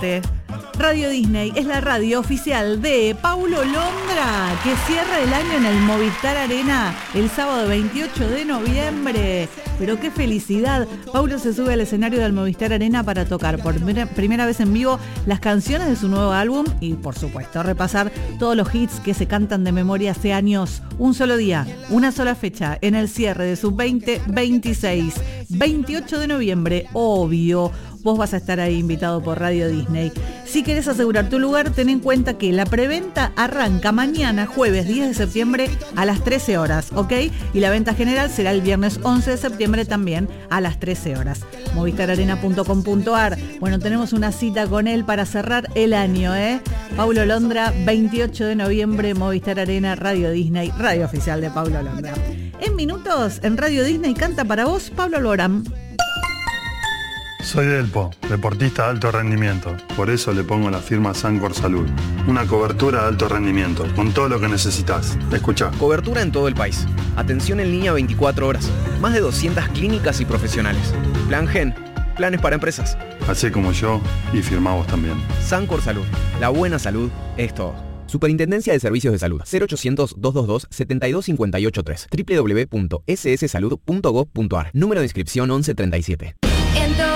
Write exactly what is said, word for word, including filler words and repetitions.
Suerte. Radio Disney es la radio oficial de Paulo Londra, que cierra el año en el Movistar Arena el sábado veintiocho de noviembre. Pero qué felicidad. Paulo se sube al escenario del Movistar Arena para tocar por primera, primera vez en vivo las canciones de su nuevo álbum y, por supuesto, repasar todos los hits que se cantan de memoria hace años. Un solo día, una sola fecha en el cierre de su veinte veintiséis. veintiocho de noviembre, obvio. Vos vas a estar ahí invitado por Radio Disney. Si querés asegurar tu lugar, ten en cuenta que la preventa arranca mañana, jueves diez de septiembre, a las trece horas, ¿ok? Y la venta general será el viernes once de septiembre también a las trece horas. movistar arena punto com punto ar. Bueno, tenemos una cita con él para cerrar el año, ¿eh? Paulo Londra, veintiocho de noviembre, Movistar Arena, Radio Disney, radio oficial de Paulo Londra. En minutos, en Radio Disney, canta para vos Pablo Alborán. Soy Delpo, deportista de alto rendimiento. Por eso le pongo la firma Sancor Salud. Una cobertura de alto rendimiento, con todo lo que necesitas. Escuchá. Cobertura en todo el país. Atención en línea veinticuatro horas. Más de doscientas clínicas y profesionales. Plan Gen. Planes para empresas. Hacé como yo y firmá vos también. Sancor Salud. La buena salud es todo. Superintendencia de Servicios de Salud. cero ochocientos, doscientos veintidós, setenta y dos cincuenta y ocho tres. doble u doble u doble u punto ese ese salud punto gob punto ar. Número de inscripción once treinta y siete.